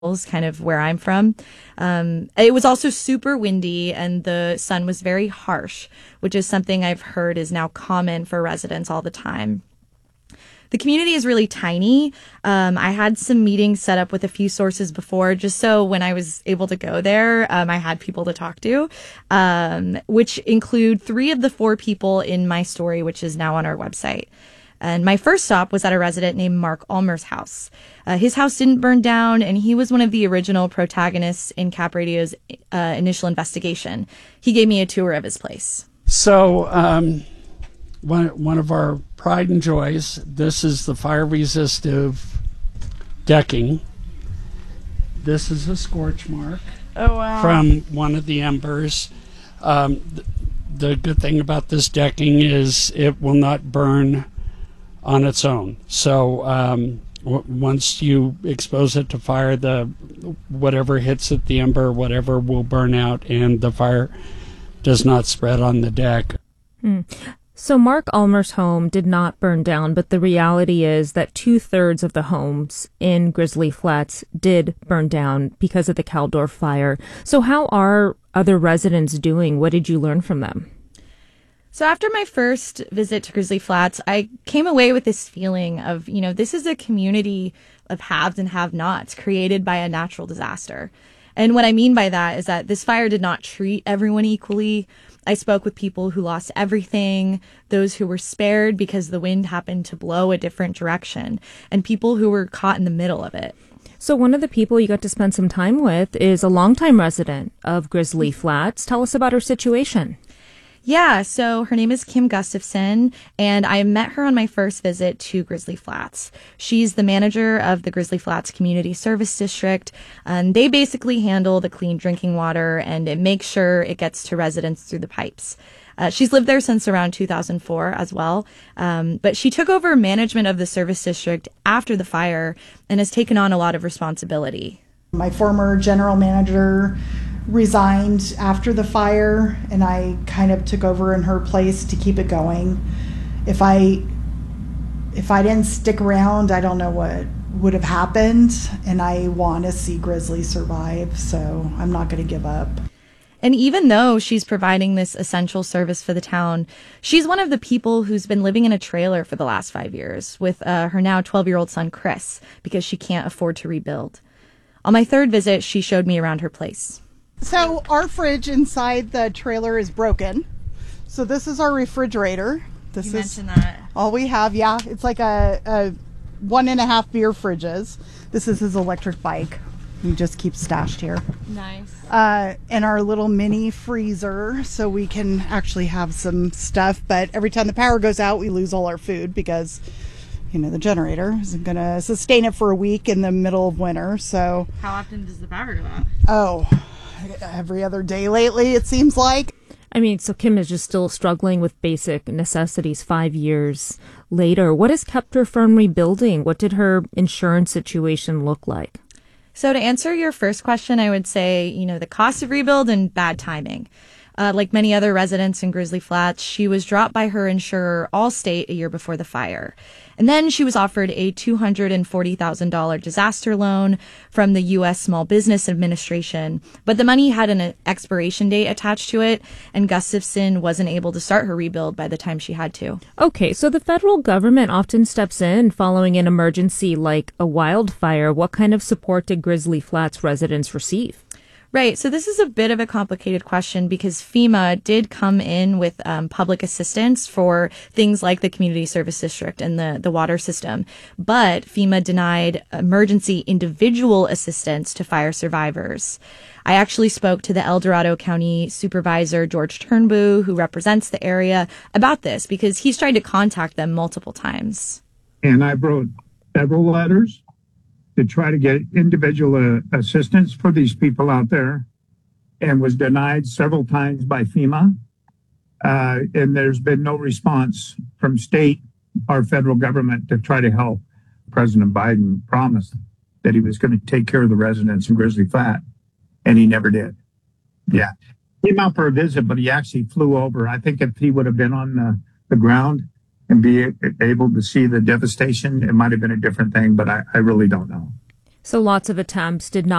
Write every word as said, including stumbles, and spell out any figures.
kind of where I'm from. Um, it was also super windy and the sun was very harsh, which is something I've heard is now common for residents all the time. The community is really tiny. Um, I had some meetings set up with a few sources before, just so when I was able to go there, um, I had people to talk to, um, which include three of the four people in my story, which is now on our website. And my first stop was at a resident named Mark Ulmer's house. Uh, his house didn't burn down, and he was one of the original protagonists in Cap Radio's uh, initial investigation. He gave me a tour of his place. So, um, one one of our pride and joys, this is the fire-resistive decking. This is a scorch mark oh, wow. from one of the embers. Um, th- the good thing about this decking is it will not burn on its own. So um, w- once you expose it to fire, the whatever hits at the ember, whatever will burn out, and the fire does not spread on the deck. Hmm. So Mark Ulmer's home did not burn down, but the reality is that two-thirds of the homes in Grizzly Flats did burn down because of the Caldor fire. So how are other residents doing? What did you learn from them? So after my first visit to Grizzly Flats, I came away with this feeling of, you know, this is a community of haves and have-nots created by a natural disaster. And what I mean by that is that this fire did not treat everyone equally. I spoke with people who lost everything, those who were spared because the wind happened to blow a different direction, and people who were caught in the middle of it. So one of the people you got to spend some time with is a longtime resident of Grizzly Flats. Tell us about her situation. Yeah, so her name is Kim Gustafson, and I met her on my first visit to Grizzly Flats. She's the manager of the Grizzly Flats Community Service District, and they basically handle the clean drinking water, and it makes sure it gets to residents through the pipes. Uh, she's lived there since around two thousand four as well, um, but she took over management of the service district after the fire and has taken on a lot of responsibility. My former general manager resigned after the fire, and I kind of took over in her place to keep it going. If I if I didn't stick around, I don't know what would have happened, and I want to see Grizzly survive, so I'm not going to give up. And even though she's providing this essential service for the town, she's one of the people who's been living in a trailer for the last five years with uh, her now twelve-year-old son, Chris, because she can't afford to rebuild. On my third visit, she showed me around her place. So our fridge inside the trailer is broken. So this is our refrigerator. This you is mentioned that. all we have. Yeah, it's like a, a one and a half beer fridges. This is his electric bike. He just keeps stashed here. Nice. Uh, and our little mini freezer, so we can actually have some stuff. But every time the power goes out, we lose all our food because, you know, the generator isn't going to sustain it for a week in the middle of winter. So How often does the power go out? Oh, every other day lately, it seems like. I mean, so Kim is just still struggling with basic necessities five years later. What has kept her from rebuilding? What did her insurance situation look like? So to answer your first question, I would say, you know, the cost of rebuild and bad timing. Uh, like many other residents in Grizzly Flats, she was dropped by her insurer, Allstate, a year before the fire. And then she was offered a two hundred forty thousand dollars disaster loan from the U S Small Business Administration. But the money had an expiration date attached to it, and Gustafson wasn't able to start her rebuild by the time she had to. Okay, so the federal government often steps in following an emergency like a wildfire. What kind of support did Grizzly Flats residents receive? Right. So this is a bit of a complicated question because FEMA did come in with um, public assistance for things like the community service district and the, the water system. But FEMA denied emergency individual assistance to fire survivors. I actually spoke to the El Dorado County Supervisor, George Turnbull, who represents the area, about this because he's tried to contact them multiple times. And I wrote several letters to try to get individual uh, assistance for these people out there, and was denied several times by FEMA. Uh, and there's been no response from state or federal government to try to help. President Biden promised that he was going to take care of the residents in Grizzly Flat, and he never did. Yeah. He came out for a visit, but he actually flew over. I think if he would have been on the, the ground and be able to see the devastation, it might have been a different thing, but I, I really don't know. So lots of attempts did not